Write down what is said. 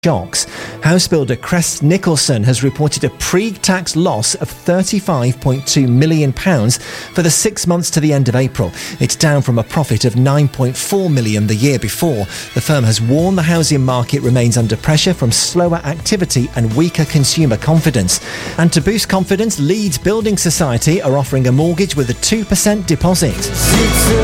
shocks. House builder Crest Nicholson has reported a pre-tax loss of £35.2 million for the 6 months to the end of April. It's down from a profit of £9.4 million the year before. The firm has warned the housing market remains under pressure from slower activity and weaker consumer confidence. And to boost confidence, Leeds Building Society are offering a mortgage with a 2% deposit.